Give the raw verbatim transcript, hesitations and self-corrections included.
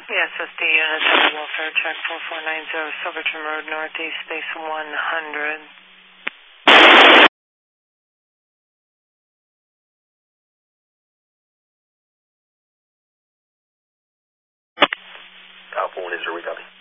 Yes, S D unit center welfare check four four nine zero Silverton Road Northeast, base one hundred. Alpha one is, we copy.